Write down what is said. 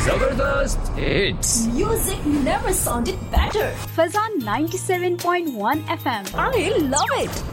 जबरदस्त hits. Music never sounded better. Fazan 97.1 FM. I love it.